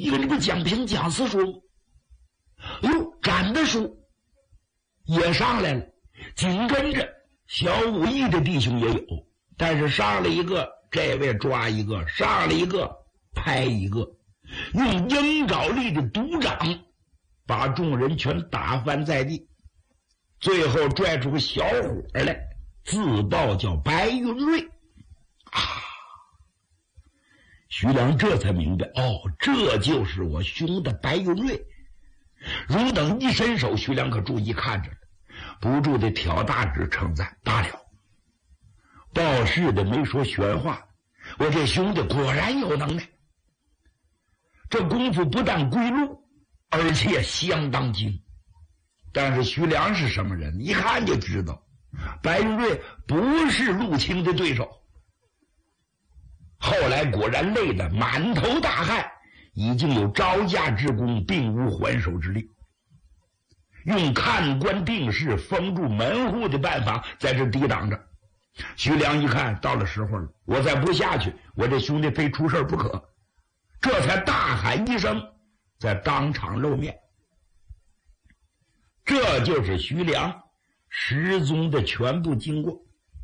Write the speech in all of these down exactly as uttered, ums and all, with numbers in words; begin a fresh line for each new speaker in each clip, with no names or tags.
一个这不讲评讲词书，哟，展的书也上来了，紧跟着小武艺的弟兄也有，但是上了一个这位抓一个，上了一个拍一个，用鹰爪力的独掌把众人全打翻在地，最后拽出个小伙来，自报叫白云瑞啊！徐良这才明白，哦，这就是我兄的白云瑞。汝等一伸手，徐良可注意看着了，不住的挑大指称赞，大了。报事的没说玄话，我这兄弟果然有能耐。这功夫不但归路，而且相当精。但是徐良是什么人？一看就知道，白云瑞不是陆清的对手。后来果然累得满头大汗，已经有招架之功，并无还手之力。用看官定势、封住门户的办法在这抵挡着。徐良一看到了时候了，我再不下去，我这兄弟非出事不可，这才大喊一声，在当场露面。这就是徐良失踪的全部经过。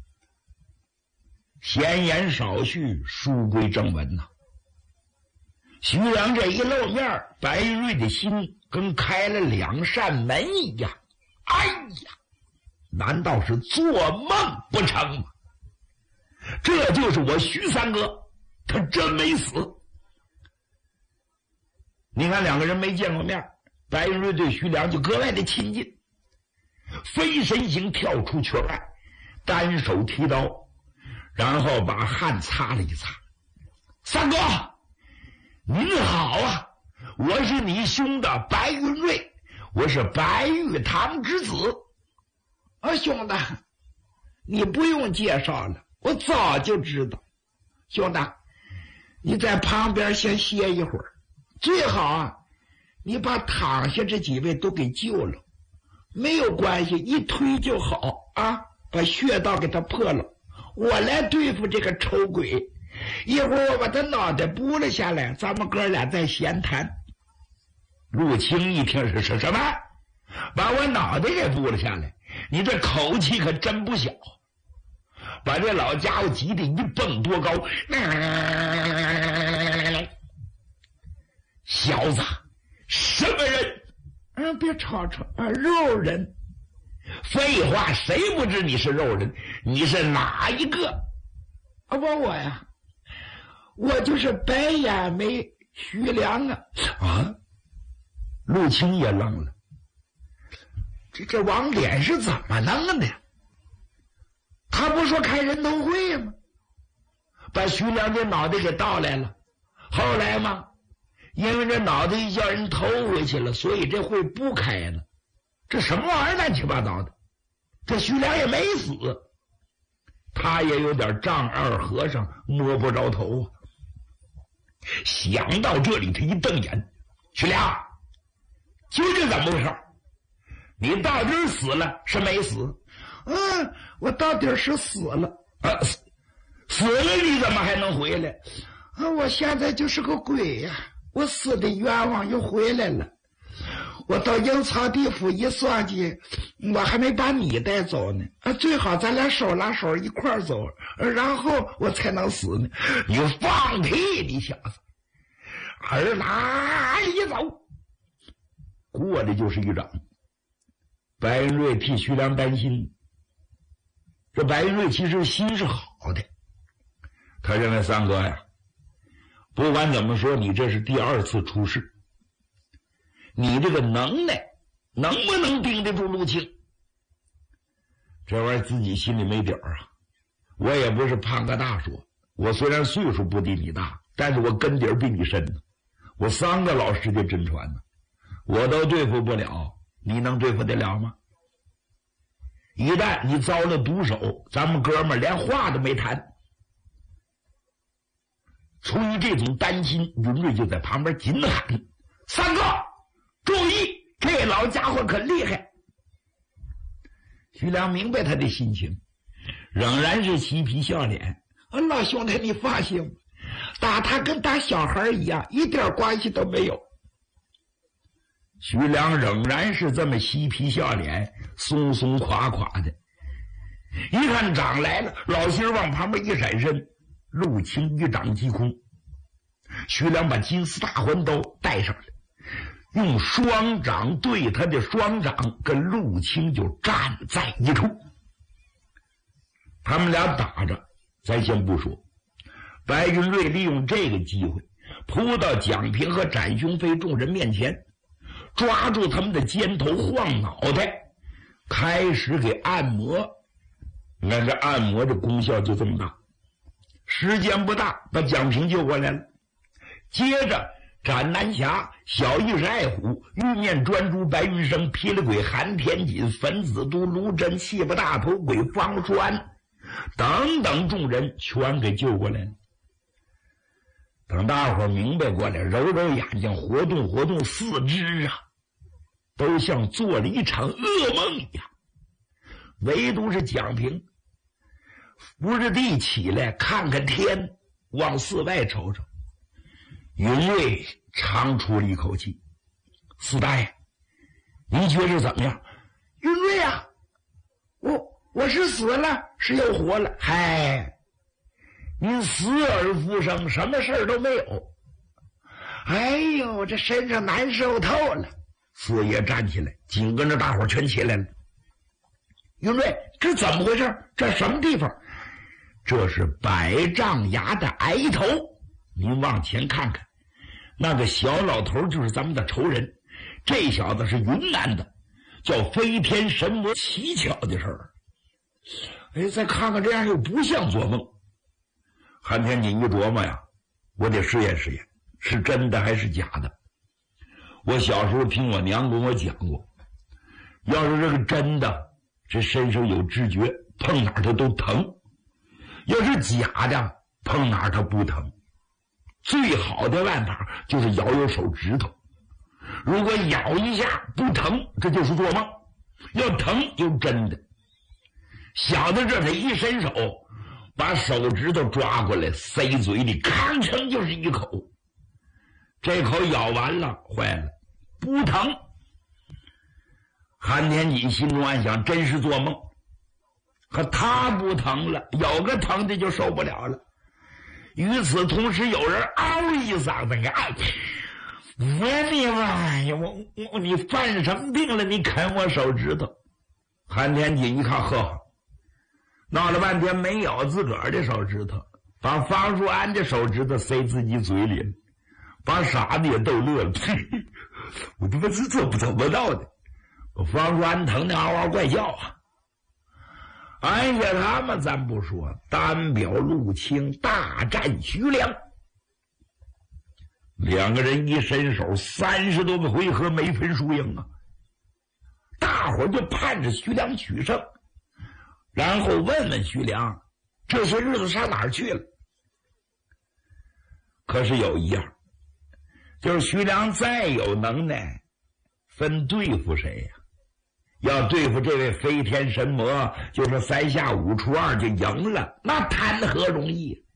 闲言少叙，书归正文呐。徐良这一露面，白云瑞的心跟开了两扇门一样。哎呀，难道是做梦不成吗？这就是我徐三哥，他真没死。你看两个人没见过面，白云瑞对徐良就格外的亲近，飞身形跳出圈外，单手提刀，然后把汗擦了一擦。三哥您好啊，我是你兄的白云瑞，我是白玉堂之子。啊，兄弟，你不用介绍了，我早就知道。兄弟，你在旁边先歇一会儿，最好啊，你把躺下这几位都给救了，没有关系，一推就好啊，把穴道给他破了，我来对付这个丑鬼。一会儿我把他脑袋补了下来，咱们哥俩再闲谈。陆清一听是是什么？把我脑袋给补了下来？你这口气可真不小，把这老家伙急得一蹦多高。小子，什么人？嗯，别吵吵啊，肉人。废话，谁不知你是肉人？你是哪一个？啊，我我呀，我就是白眼眉徐良啊！啊！陆清也愣了，这这王脸是怎么弄的？他不说开人头会吗？把徐良这脑袋给盗来了。后来嘛，因为这脑袋一叫人偷回去了，所以这会不开了。这什么玩意儿乱七八糟的？这徐良也没死，他也有点丈二和尚摸不着头啊。想到这里，他一瞪眼：徐良，究竟怎么回事？你到底死了是没死？嗯，我到底是死了。啊，死死了你怎么还能回来？啊，我现在就是个鬼呀、啊！我死的冤枉又回来了。我到阴曹地府一算计，我还没把你带走呢。啊，最好咱俩手拉手一块儿走，然后我才能死呢。你放屁，你小子！而哪里走？过来就是一掌。白云瑞替徐良担心，这白云瑞其实心是好的，他认为三哥呀，不管怎么说，你这是第二次出事，你这个能耐能不能顶得住陆清？这玩意儿自己心里没底儿啊。我也不是胖个大说，我虽然岁数不比你大，但是我根底儿比你深呢。我三个老师的真传呢，我都对付不了，你能对付得了吗？一旦你遭了毒手，咱们哥们儿连话都没谈。出于这种担心，云瑞就在旁边紧喊：三哥注意，这老家伙可厉害。徐良明白他的心情，仍然是嬉皮笑脸：啊，老兄弟你放心， 打他跟打小孩一样，一点关系都没有。徐良仍然是这么嬉皮笑脸，松松垮垮的。一看长来了，老心儿往旁边一闪身，陆青一掌击空。徐良把金丝大环刀带上来，用双掌对他的双掌，跟陆青就站在一处。他们俩打着，咱先不说。白云瑞利用这个机会扑到蒋平和展雄飞众人面前，抓住他们的肩头晃脑袋，开始给按摩。你看这按摩的功效就这么大，时间不大，把蒋平救过来了。接着展南侠、小义是爱虎、玉面专诸白云生、霹雳鬼韩天锦、粉子都卢真、气不大头鬼方栓等等众人全给救过来了。等大伙明白过来，揉揉眼睛，活动活动四肢啊，都像做了一场噩梦一样。唯独是蒋平扶着地起来，看看天，往寺外瞅瞅。云瑞长出了一口气：“四大爷，您觉着怎么样？”云瑞啊，我我是死了，是又活了。嗨，您死而复生，什么事儿都没有。哎呦，这身上难受透了。四爷站起来，紧跟着大伙全起来了。云瑞，这怎么回事？这什么地方？这是百丈崖的崖头，您往前看看，那个小老头就是咱们的仇人。这小子是云南的，叫飞天神魔。蹊跷的事儿，哎，再看看，这样又不像做梦。韩天锦一琢磨呀，我得试验试验，是真的还是假的。我小时候听我娘跟我讲过，要是这个真的，这身上有知觉，碰哪儿它都疼；要是假的，碰哪儿它不疼。最好的办法就是咬咬手指头，如果咬一下不疼，这就是做梦；要疼就真的。小的这他一伸手，把手指头抓过来塞嘴里，吭哧就是一口。这口咬完了，坏了，不疼。韩天锦心中暗想，真是做梦。可他不疼了，有个疼的就受不了了。与此同时，有人嗷一嗓子，哎，我你妈呀，我我你犯什么病了？你啃我手指头。韩天锦一看，呵，闹了半天没咬自个儿的手指头，把方树安的手指头塞自己嘴里了，把傻子也逗乐了。我他妈是怎么怎么到的？方树安疼的嗷嗷怪叫啊！按下他们咱不说，单表陆青大战徐良，两个人一伸手，三十多个回合没分输赢啊！大伙就盼着徐良取胜，然后问问徐良这些日子上哪儿去了。可是有一样，就是徐良再有能耐，分对付谁呀？要对付这位飞天神魔，就是三下五除二就赢了，那谈何容易？